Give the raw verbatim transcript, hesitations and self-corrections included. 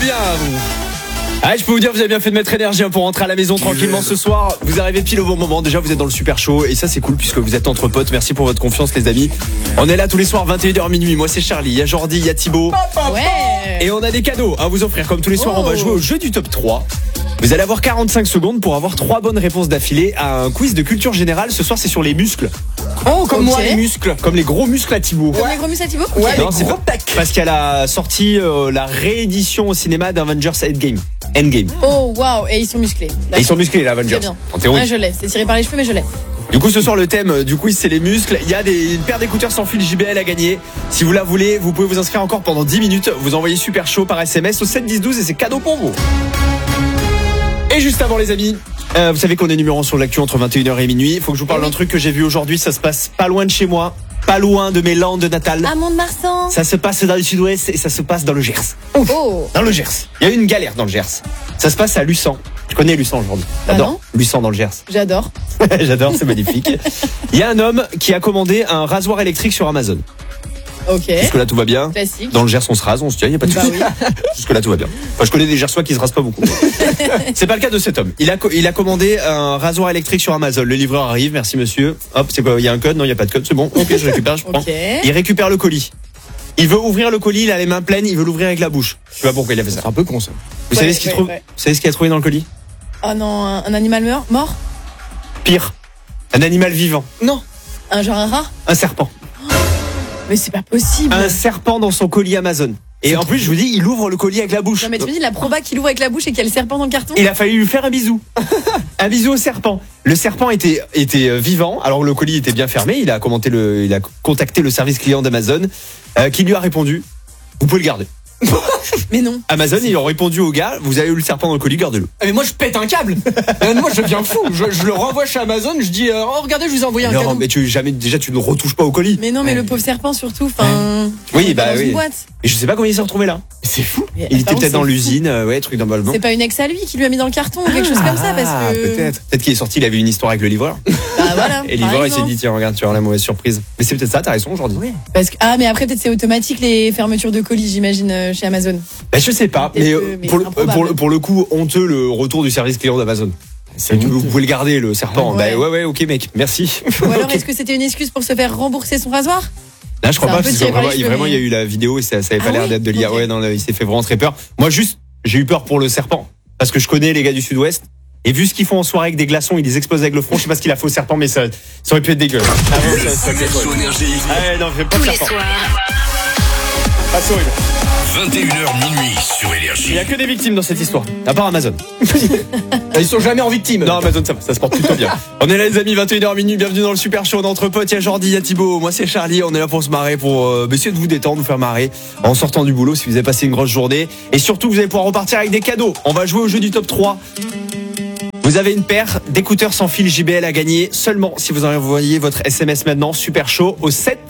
bien vous. Ah, je peux vous dire, vous avez bien fait de mettre énergie pour rentrer à la maison tranquillement ce soir. Vous arrivez pile au bon moment. Déjà, vous êtes dans le super show et ça, c'est cool puisque vous êtes entre potes. Merci pour votre confiance, les amis. On est là tous les soirs, vingt et une heures minuit. Moi, c'est Charlie. Il y a Jordi, il y a Thibaut. Ouais. Et on a des cadeaux à vous offrir. Comme tous les soirs, Oh. on va jouer au jeu du top trois. Vous allez avoir quarante-cinq secondes pour avoir trois bonnes réponses d'affilée à un quiz de culture générale. Ce soir, c'est sur les muscles. Oh, comme Ok. moi, les muscles. Comme les gros muscles à Thibaut. Comme les gros muscles à Thibaut. Ouais, Non, les c'est gros pas pecs. parce qu'elle a sorti euh, la réédition au cinéma d'Avengers Endgame. Endgame. Oh waouh, et ils sont musclés. Et ils sont musclés, les Avengers. Très bien. En théorie. Ouais, je l'ai. C'est tiré par les cheveux, mais je l'ai. Du coup, ce soir, le thème euh, du quiz, c'est les muscles. Il y a des, une paire d'écouteurs sans fil J B L à gagner. Si vous la voulez, vous pouvez vous inscrire encore pendant dix minutes. Vous envoyez super chaud par S M S au sept dix douze et c'est cadeau pour vous. Et juste avant, les amis, euh, vous savez qu'on est numéro un sur l'actu entre vingt et une heures et minuit. Il faut que je vous parle Eh oui. d'un truc que j'ai vu aujourd'hui. Ça se passe pas loin de chez moi, pas loin de mes landes natales. À Mont-de-Marsan. Ça se passe dans le sud-ouest et ça se passe dans le Gers. Oh. Dans le Gers. Il y a eu une galère dans le Gers. Ça se passe à Luçan. Je connais Luçan aujourd'hui. Bah J'adore. non. Luçan dans le Gers. J'adore. J'adore, c'est magnifique. Il y a un homme qui a commandé un rasoir électrique sur Amazon. Ok. Jusque là tout va bien. Classique. Dans le Gers on se rase, on se tient, il n'y a pas de Bah souci. oui. Jusque là tout va bien. Enfin, je connais des Gersois qui se rasent pas beaucoup. C'est pas le cas de cet homme. Il a co- il a commandé un rasoir électrique sur Amazon. Le livreur arrive, merci monsieur. Hop, c'est quoi? Il y a un code? Non, il y a pas de code. C'est bon. Ok, je récupère, je prends. Ok. Il récupère le colis. Il veut ouvrir le colis, il a les mains pleines, il veut l'ouvrir avec la bouche. Je sais pas pourquoi il a fait ça. C'est un peu con, ça. Vous Ouais, savez ce qu'il ouais, trouve ouais. Vous savez ce qu'il a trouvé dans le colis? Oh non, un, un animal mort Mort Pire. Un animal vivant. Non. Un genre un rat Un serpent. Mais c'est pas possible. Un serpent dans son colis Amazon. Et en plus, je vous dis, il ouvre le colis avec la bouche. Non mais tu me dis la proba qu'il ouvre avec la bouche et qu'il y a le serpent dans le carton. Il a fallu lui faire un bisou. Un bisou au serpent. Le serpent était, était euh, vivant, alors le colis était bien fermé. Il a, commenté le, il a contacté le service client d'Amazon euh, qui lui a répondu, vous pouvez le garder. Mais non. Amazon, ils ont répondu au gars, vous avez eu le serpent dans le colis, gardez-le. Ah, mais moi, je pète un câble. Euh, moi, je deviens fou. Je, je le renvoie chez Amazon. Je dis, euh, oh, regardez, je vous ai envoyé un Alors, cadeau. mais tu, jamais, déjà, tu ne retouches pas au colis. Mais non, mais le pauvre serpent surtout. Enfin. Oui, il est bah dans oui. une boîte. Et je sais pas comment il s'est retrouvé là. C'est fou. Mais Il était apparemment, peut-être dans c'est l'usine, euh, ouais, truc dans le fou. C'est pas une ex à lui qui lui a mis dans le carton ou quelque chose comme ça parce Ah, que. peut-être. Peut-être qu'il est sorti, il avait une histoire avec le livreur. Bah voilà. Et le par livreur, il s'est exemple. dit, tiens, regarde, tu as la mauvaise surprise. Mais c'est peut-être ça, t'as raison aujourd'hui. Parce que ah mais après peut-être c'est automatique les fermetures de colis j'imagine euh, chez Amazon. Bah, je sais pas, Peut-être mais, que- euh, mais pour, c'est le, improbable. pour, le, pour le coup, honteux le retour du service client d'Amazon. C'est Vous, vous honteux. pouvez le garder, le serpent. Ouais. Bah ouais, ouais, ok, mec, merci. Ou alors Ok. est-ce que c'était une excuse pour se faire rembourser son rasoir? Là, je crois c'est un pas, peu parce que tiré par vraiment, les il, cheveux, vraiment, il y a mais- eu la vidéo et ça, ça avait pas Ah l'air ouais d'être de l'I A. Ok. Ouais, non, là, il s'est fait vraiment très peur. Moi, juste, j'ai eu peur pour le serpent. Parce que je connais les gars du sud-ouest. Et vu ce qu'ils font en soirée avec des glaçons, ils les explosent avec le front. Je sais pas ce qu'il a fait au serpent, mais ça, ça aurait pu être dégueu. Ah, bon, ça, ça, ça, ça, Ah ouais, non, je pas Tous de les serpent. soirs, Ah, c'est horrible. vingt et une heures minuit sur Il Énergie. y a que des victimes dans cette histoire. À part Amazon. Ils sont jamais en victime. Non, Amazon, ça va, ça se porte plutôt bien. On est là, les amis, vingt et une heures minuit. Bienvenue dans le super show d'entre potes. Il y a Jordi, il y a Thibaut. Moi, c'est Charlie. On est là pour se marrer, pour euh, essayer de vous détendre, vous faire marrer en sortant du boulot si vous avez passé une grosse journée. Et surtout, vous allez pouvoir repartir avec des cadeaux. On va jouer au jeu du top trois. Vous avez une paire d'écouteurs sans fil J B L à gagner seulement si vous envoyez votre S M S maintenant super chaud au sept